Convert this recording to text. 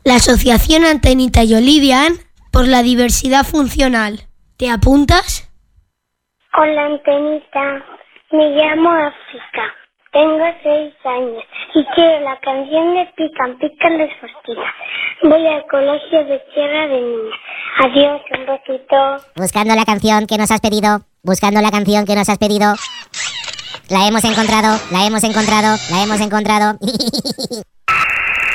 La Asociación Antenita y Olivia por la diversidad funcional. ¿Te apuntas? Hola, Antenita. Me llamo África. Tengo 6 años y quiero la canción de Pican Pican las Forquitas. Voy al colegio de Tierra de Niñas. Adiós, un besito. Buscando la canción que nos has pedido. Buscando la canción que nos has pedido. La hemos encontrado. La hemos encontrado. La hemos encontrado.